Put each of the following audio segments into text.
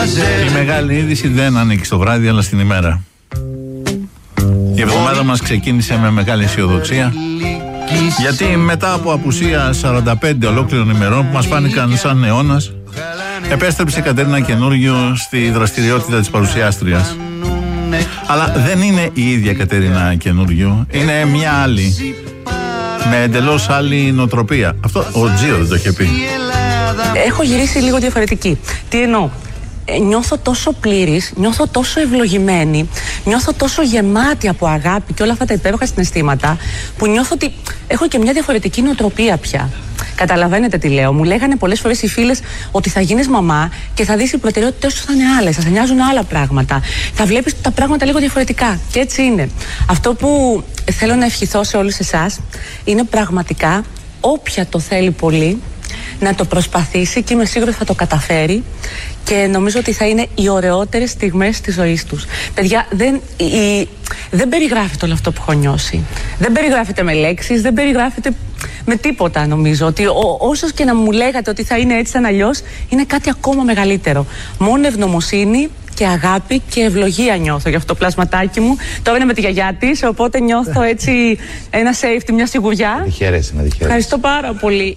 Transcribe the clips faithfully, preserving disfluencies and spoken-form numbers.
Η μεγάλη είδηση δεν ανήκει στο βράδυ αλλά στην ημέρα. Η εβδομάδα μας ξεκίνησε με μεγάλη αισιοδοξία, γιατί μετά από απουσία σαράντα πέντε ολόκληρων ημερών που μας φάνηκαν σαν αιώνας, επέστρεψε η Κατερίνα Καινούργιο στη δραστηριότητα της παρουσιάστριας. Αλλά δεν είναι η ίδια Κατερίνα Καινούργιο, είναι μια άλλη, με εντελώς άλλη νοοτροπία. Αυτό ο Τζίο δεν το είχε πει. Έχω γυρίσει λίγο διαφορετική. Τι εννοώ? Ε, νιώθω τόσο πλήρης, νιώθω τόσο ευλογημένη, νιώθω τόσο γεμάτη από αγάπη και όλα αυτά τα υπέροχα συναισθήματα, που νιώθω ότι έχω και μια διαφορετική νοοτροπία πια. Καταλαβαίνετε τι λέω? Μου λέγανε πολλές φορές οι φίλες ότι θα γίνεις μαμά και θα δεις οι προτεραιότητες σου θα είναι άλλες, θα σε νοιάζουν άλλα πράγματα. Θα βλέπεις τα πράγματα λίγο διαφορετικά. Και έτσι είναι. Αυτό που θέλω να ευχηθώ σε όλους εσάς είναι πραγματικά, όποια το θέλει πολύ, να το προσπαθήσει και είμαι σίγουρη θα το καταφέρει, και νομίζω ότι θα είναι οι ωραιότερες στιγμές της ζωής τους. Παιδιά, δεν, η, δεν περιγράφεται όλο αυτό που έχω νιώσει. Δεν περιγράφεται με λέξεις, δεν περιγράφεται με τίποτα, νομίζω. Ότι ο, όσος και να μου λέγατε ότι θα είναι έτσι, σαν αλλιώς, είναι κάτι ακόμα μεγαλύτερο. Μόνο ευγνωμοσύνη και αγάπη και ευλογία νιώθω για αυτό το πλασματάκι μου. Τώρα είναι με τη γιαγιά της, οπότε νιώθω έτσι ένα safety, μια σιγουριά. Να τη χαίρεσαι, να τη χαίρεσαι. Ευχαριστώ πάρα πολύ.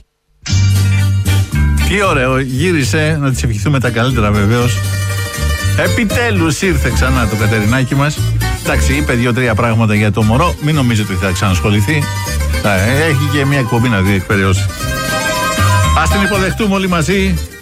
Τι ωραίο, γύρισε, να της ευχηθούμε τα καλύτερα βεβαίως. Επιτέλους ήρθε ξανά το Κατερινάκι μας. Εντάξει, είπε δύο-τρία πράγματα για το μωρό, μην νομίζετε ότι θα ξανασχοληθεί. Έχει και μια εκπομπή να διεκπαιρεώσει. Ας την υποδεχτούμε όλοι μαζί.